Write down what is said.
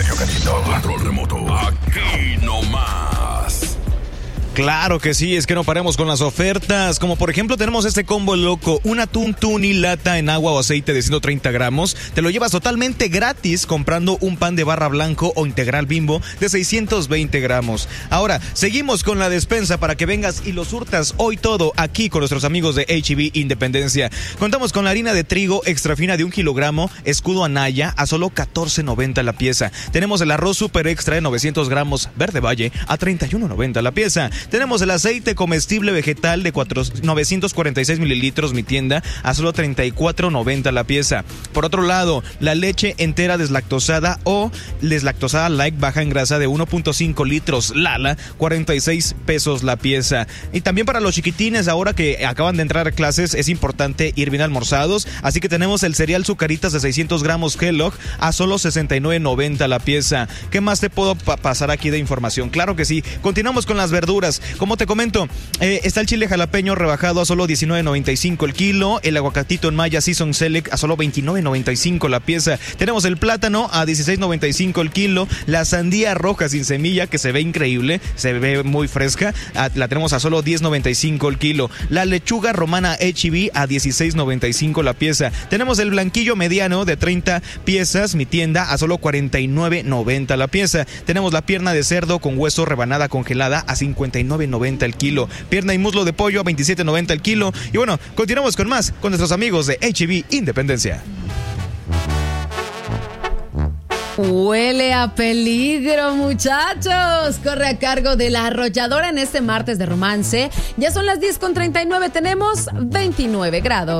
serio, Canito. Control remoto. Aquí nomás. Claro que sí, es que no paremos con las ofertas. Como por ejemplo tenemos este combo loco, un atún tuni lata en agua o aceite de 130 gramos. Te lo llevas totalmente gratis comprando un pan de barra blanco o integral Bimbo de 620 gramos. Ahora, seguimos con la despensa para que vengas y lo surtas hoy todo aquí con nuestros amigos de H-E-B Independencia. Contamos con la harina de trigo extra fina de 1 kilogramo, escudo Anaya a solo $14.90 la pieza. Tenemos el arroz super extra de 900 gramos Verde Valle a $31.90 la pieza. Tenemos el aceite comestible vegetal de 946 mililitros Mi Tienda a solo $34.90 la pieza. Por otro lado, la leche entera deslactosada o deslactosada light baja en grasa de 1.5 litros Lala, 46 pesos la pieza. Y también para los chiquitines, ahora que acaban de entrar a clases, es importante ir bien almorzados. Así que tenemos el cereal Zucaritas de 600 gramos Kellogg a solo $69.90 la pieza. ¿Qué más te puedo pasar aquí de información? Claro que sí. Continuamos con las verduras. Como te comento, está el chile jalapeño rebajado a solo $19.95 el kilo, el aguacatito en Maya Season Select a solo $29.95 la pieza. Tenemos el plátano a $16.95 el kilo, la sandía roja sin semilla que se ve increíble, se ve muy fresca, la tenemos a solo $10.95 el kilo. La lechuga romana H-E-B a $16.95 la pieza. Tenemos el blanquillo mediano de 30 piezas Mi Tienda a solo $49.90 la pieza. Tenemos la pierna de cerdo con hueso rebanada congelada a $59.90 el kilo. Pierna y muslo de pollo a $27.90 el kilo. Y bueno, continuamos con más con nuestros amigos de H-E-B Independencia. Huele a peligro, muchachos. Corre a cargo de La Arrolladora en este martes de romance. Ya son las 10:39, tenemos 29 grados.